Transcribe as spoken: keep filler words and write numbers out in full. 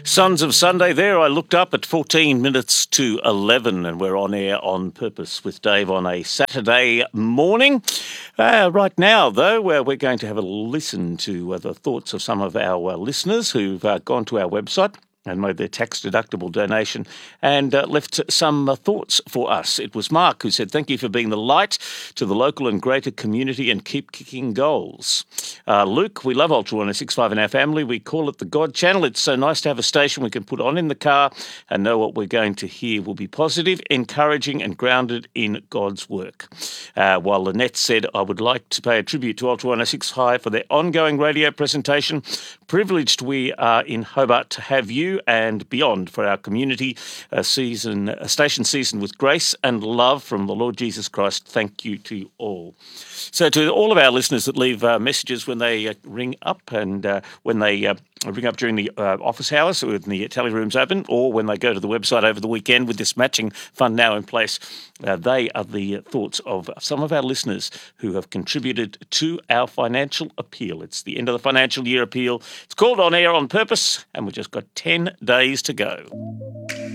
Sons of Sunday there. I looked up at fourteen minutes to eleven and we're on air on purpose with Dave on a Saturday morning. Uh, right now, though, uh, we're going to have a listen to uh, the thoughts of some of our uh, listeners who've uh, gone to our website and made their tax-deductible donation and uh, left some uh, thoughts for us. It was Mark who said, "Thank you for being the light to the local and greater community and keep kicking goals." Uh, Luke, "We love Ultra one oh six point five in our family. We call it the God Channel. It's so nice to have a station we can put on in the car and know what we're going to hear will be positive, encouraging and grounded in God's work." Uh, while Lynette said, "I would like to pay a tribute to Ultra one oh six point five for their ongoing radio presentation. Privileged we are in Hobart to have you and beyond for our community, a season, a station season with grace and love from the Lord Jesus Christ. Thank you to you all." So to all of our listeners that leave uh, messages when they uh, ring up and uh, when they uh, ring up during the uh, office hours when the tally room's open, or when they go to the website over the weekend with this matching fund now in place, uh, they are the thoughts of some of our listeners who have contributed to our financial appeal. It's the end of the financial year appeal. It's called On Air on Purpose, and we've just got ten days to go.